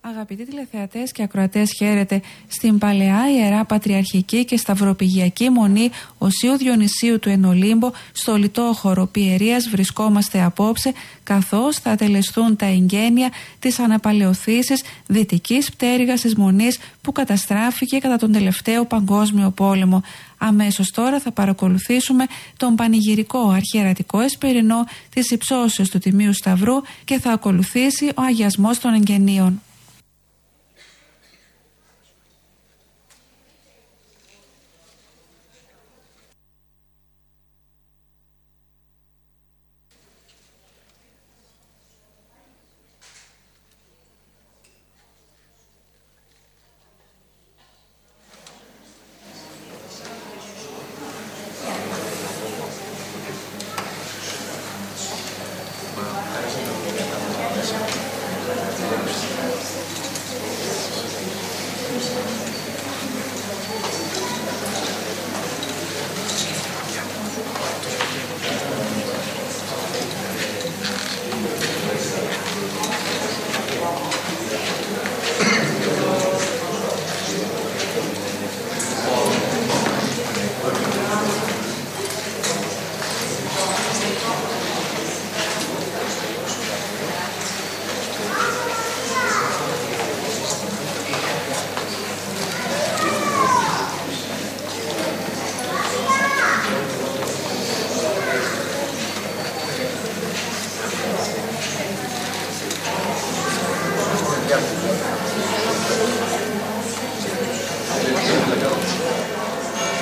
Αγαπητοί τηλεθεατές και ακροατές, χαίρετε. Στην Παλαιά Ιερά Πατριαρχική και Σταυροπηγιακή Μονή Οσίου Διονυσίου του Ενολύμπο, στο λιτόχωρο Πιερίας, βρισκόμαστε απόψε, καθώς θα τελεσθούν τα εγγένεια της αναπαλαιωθήσης δυτικής πτέρυγας της Μονής που καταστράφηκε κατά τον τελευταίο Παγκόσμιο Πόλεμο. Αμέσως τώρα θα παρακολουθήσουμε τον πανηγυρικό αρχιερατικό εσπερινό της υψώσεως του Τιμίου Σταυρού και θα ακολουθήσει ο αγιασμός των εγγενείων.